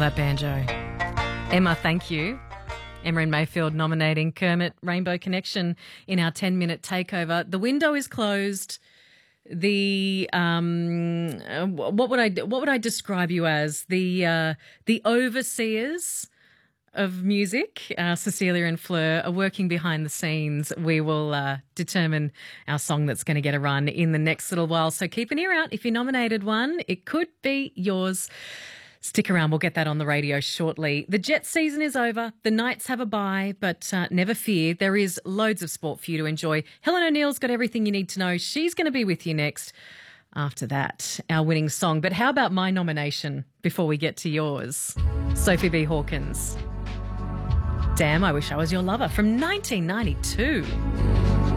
that banjo. Emma, thank you. Emma in Mayfield nominating Kermit Rainbow Connection in our 10-minute takeover. The window is closed. The what would I describe you as? The overseers of music, Cecilia and Fleur, are working behind the scenes. We will determine our song that's going to get a run in the next little while. So keep an ear out. If you nominated one, it could be yours. Stick around. We'll get that on the radio shortly. The Jet season is over. The Knights have a bye, but never fear. There is loads of sport for you to enjoy. Helen O'Neill's got everything you need to know. She's going to be with you next. After that, our winning song. But how about my nomination before we get to yours? Sophie B. Hawkins. Damn, I Wish I Was Your Lover from 1992.